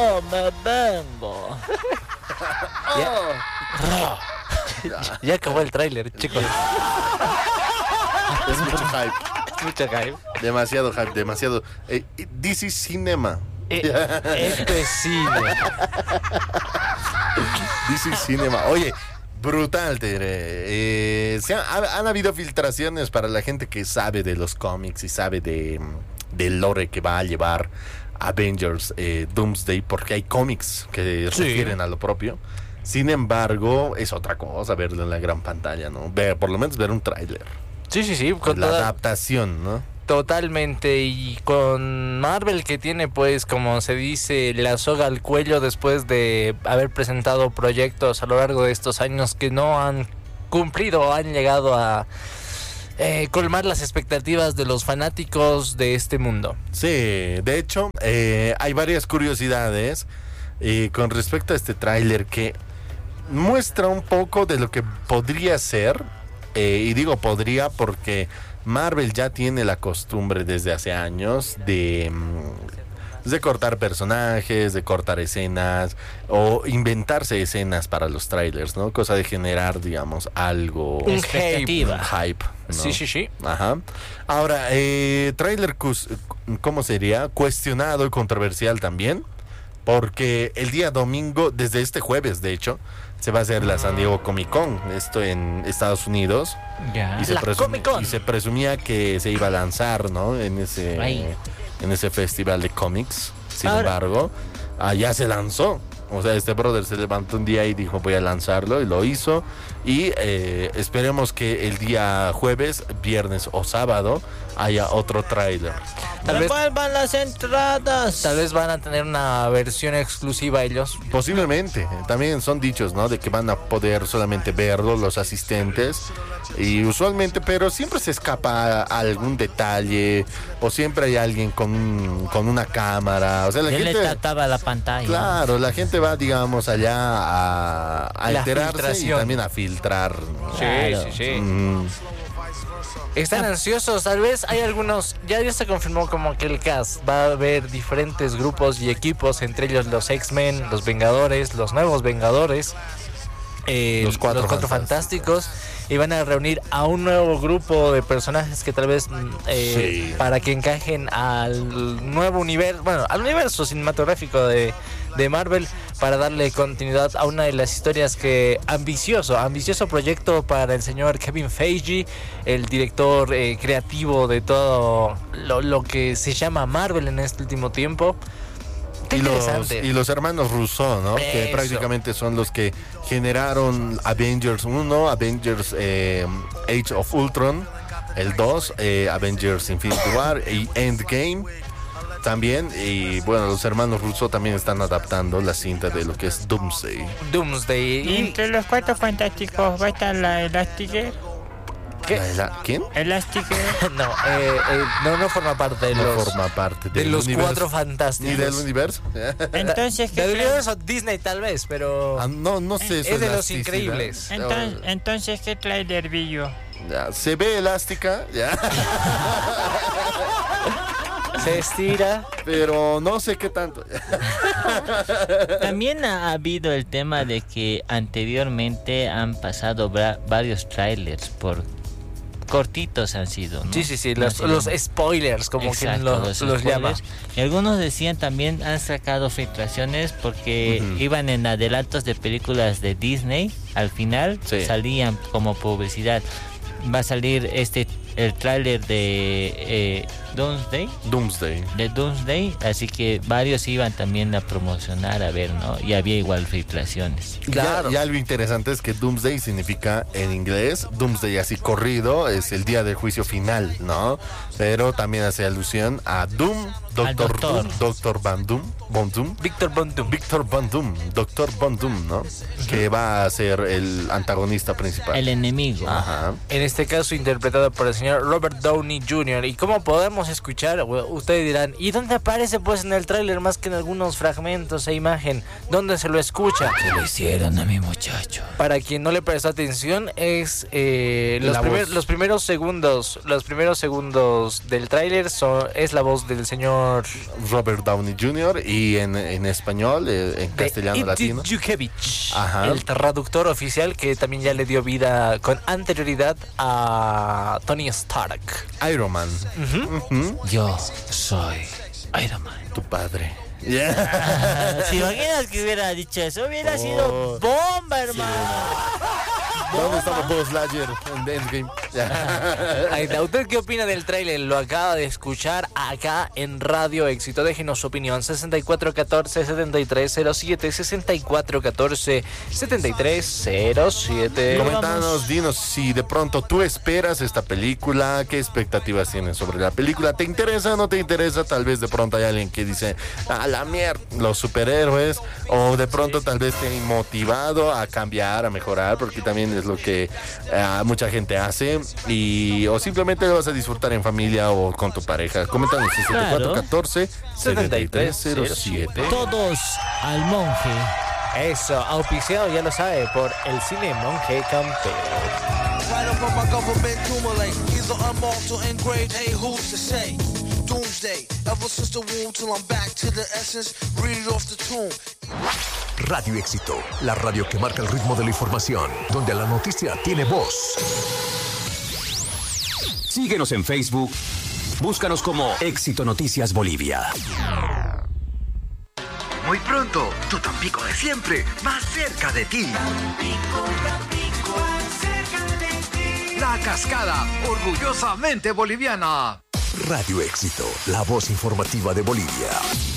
no me vengo. Ya acabó el tráiler, chicos. Es mucho hype. Mucho hype. Demasiado hype, demasiado. This is cinema. Esto es cine. This is cinema. Oye, brutal, te diré. Han habido filtraciones para la gente que sabe de los cómics y sabe del lore que va a llevar Avengers Doomsday, porque hay cómics que se refieren a lo propio. Sin embargo, es otra cosa verlo en la gran pantalla, ¿no? Por lo menos ver un tráiler. Sí, con la adaptación, ¿no? Totalmente, y con Marvel, que tiene, pues, como se dice, la soga al cuello después de haber presentado proyectos a lo largo de estos años que no han cumplido o han llegado a colmar las expectativas de los fanáticos de este mundo. Sí, de hecho, hay varias curiosidades con respecto a este tráiler que muestra un poco de lo que podría ser, y digo podría porque Marvel ya tiene la costumbre desde hace años de cortar personajes, de cortar escenas o inventarse escenas para los trailers, ¿no? Cosa de generar, digamos, algo... Expectativa. Hype, ¿no? Sí. Ajá. Ahora, tráiler, ¿cómo sería? Cuestionado y controversial también, porque el día domingo, desde este jueves, de hecho, se va a hacer la San Diego Comic Con, esto en Estados Unidos. Ya. Y se presumía que se iba a lanzar, ¿no? En ese festival de cómics. Sin embargo, ya se lanzó. O sea, este brother se levantó un día y dijo voy a lanzarlo, y lo hizo. Y esperemos que el día jueves, viernes o sábado haya otro tráiler. ¡Devuelvan las entradas! Tal vez van a tener una versión exclusiva ellos. Posiblemente. También son dichos, ¿no? De que van a poder solamente verlo los asistentes. Y usualmente, pero siempre se escapa algún detalle. O siempre hay alguien con una cámara. O sea, la Él gente... le tapaba la pantalla. Claro, la gente va, digamos, allá a enterarse filtración. y también a filtrar, ¿no? Sí. Están ansiosos, tal vez hay algunos, ya se confirmó como que el cast va a haber diferentes grupos y equipos, entre ellos los X-Men, los Vengadores, los nuevos Vengadores, los cuatro fantásticos, y van a reunir a un nuevo grupo de personajes que tal vez para que encajen al nuevo universo, bueno, al universo cinematográfico de Marvel, para darle continuidad a una de las historias que ambicioso proyecto para el señor Kevin Feige, el director creativo de todo lo que se llama Marvel en este último tiempo. Qué interesante. Y los hermanos Russo, ¿no? Que prácticamente son los que generaron Avengers 1, Avengers Age of Ultron, el 2, Avengers Infinity War y Endgame también. Y bueno, los hermanos Russo también están adaptando la cinta de lo que es Doomsday. Y entre los cuatro fantásticos va a estar la Elastigirl. ¿Qué? ¿Quién? Elastigirl. No forma parte de los cuatro fantásticos. Ni del universo. Entonces, del universo Disney tal vez, pero no sé. Es de los increíbles. Entonces, ¿qué trailer vi yo? Ya, se ve elástica, ya. Se estira, pero no sé qué tanto. También ha habido el tema de que anteriormente han pasado varios trailers por cortitos han sido, ¿no? Sí, los spoilers, como exacto, que los llama. Y algunos decían también han sacado filtraciones porque iban en adelantos de películas de Disney, al final salían como publicidad. Va a salir el tráiler de Doomsday, así que varios iban también a promocionar a ver, ¿no? Y había igual filtraciones. Claro. Y algo interesante es que Doomsday significa en inglés, Doomsday así corrido, es el día del juicio final, ¿no? Pero también hace alusión a Doom, Doctor Von Doom, Victor Von Doom, ¿no? Que va a ser el antagonista principal. El enemigo. Ajá. En este caso interpretado por el señor señor Robert Downey Jr. Y como podemos escuchar, ustedes dirán, ¿y dónde aparece pues en el tráiler más que en algunos fragmentos e imagen? ¿Dónde se lo escucha? ¿Qué le hicieron a mi muchacho? Para quien no le prestó atención, es los primeros segundos del tráiler es la voz del señor Robert Downey Jr. y en español, en castellano latino, el traductor oficial que también ya le dio vida con anterioridad a Tony Stark. Iron Man. Yo soy Iron Man. Tu padre. Si imaginas que hubiera dicho eso, hubiera sido bomba, hermano. ¿Dónde estaba Buzz Lightyear en Endgame? Ahí está. ¿Usted qué opina del tráiler? Lo acaba de escuchar acá en Radio Éxito. Déjenos su opinión. 6414-7307. 6414-7307. Coméntanos, dinos si de pronto tú esperas esta película. ¿Qué expectativas tienes sobre la película? ¿Te interesa o no te interesa? Tal vez de pronto hay alguien que dice, a la mierda, los superhéroes. O de pronto tal vez te ha motivado a cambiar, a mejorar, porque también es lo que mucha gente hace, o simplemente lo vas a disfrutar en familia o con tu pareja. Coméntanos 6414-7307. Todos al monje. Eso, auspiciado, ya lo sabe, por el Cine Monje Campero. Radio Éxito, la radio que marca el ritmo de la información, donde la noticia tiene voz. Síguenos en Facebook, búscanos como Éxito Noticias Bolivia. Muy pronto, tu Tampico de siempre, más cerca de ti. La Cascada, orgullosamente boliviana. Radio Éxito, la voz informativa de Bolivia.